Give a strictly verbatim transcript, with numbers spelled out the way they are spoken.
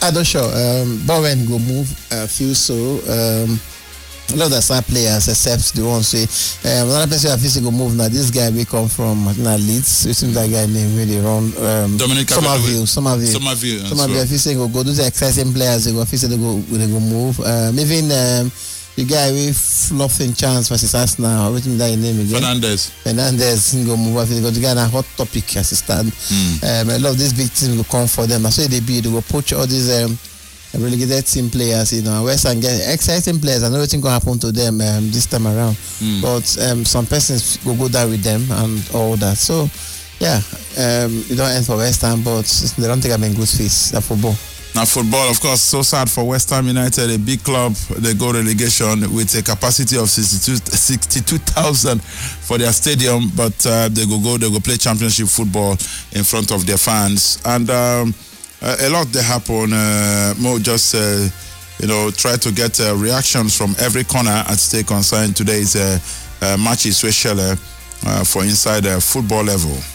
I'm not sure. Um, Bowen go move. I feel so. Um, a lot of the star players, except the ones say um, another person I feel go move now. This guy we come from I think Leeds. You see that guy name really wrong. Um, Dominic Somerville. Somerville. Somerville. Somerville. I feel say go go. Those are exciting players. They go. I feel say they go. They go move. Um, even um, the guy with fluffing chance versus Arsenal. What is that name again? Fernandez. Fernandez go move. I feel because the guy na hot topic as it stand. Mm. Um, a lot of these big teams will come for them. That's why they be. They will poach all these. Um, relegated team players, you know, West Ham get exciting players. I know everything gonna happen to them um, this time around, mm. but um, some persons will go down with them and all that. So, yeah, um, it don't end for West Ham, but they don't think I'm in good face. That football. Now, football, of course, so sad for West Ham United, a big club. They go relegation with a capacity of sixty-two thousand for their stadium, but uh, they go go they go play championship football in front of their fans and. Um, Uh, a lot they happen. Uh, Mo just, uh, you know, try to get uh, reactions from every corner at stake concerning today's uh, uh, matches, especially uh, for inside uh, football level.